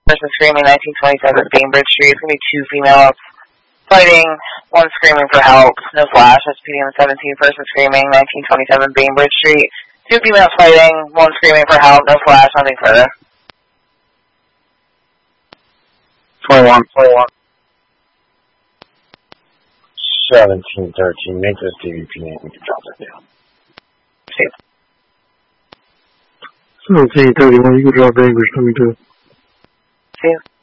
person screaming, 1927 Bainbridge Street. It's going to be two females fighting, one screaming for help, no flash. That's PDM 17, person screaming, 1927 Bainbridge Street. Two females fighting, one screaming for help, no flash, nothing further. 21. 1713, make this DVP and we can drop that down. 1731, you can drop Bainbridge, let me do it. See you.